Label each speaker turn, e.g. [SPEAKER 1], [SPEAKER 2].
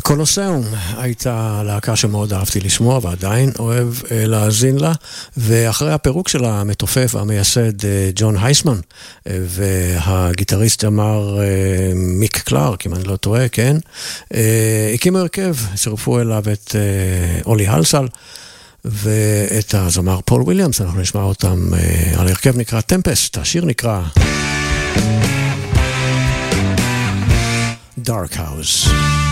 [SPEAKER 1] קולוסיאום הייתה להקה שמאוד אהבתי לשמוע ועדיין אוהב להאזין לה, ואחרי הפירוק של המתופף והמייסד ג'ון הייסמן והגיטריסט אמר מיק קלארק, אם אני לא טועה, כן, הקימו הרכב, צירפו אליו את אולי הלסל ואת הזמר פול וויליאמס. אנחנו נשמע אותם על הרכב נקרא טמפסט, השיר נקרא Dark House.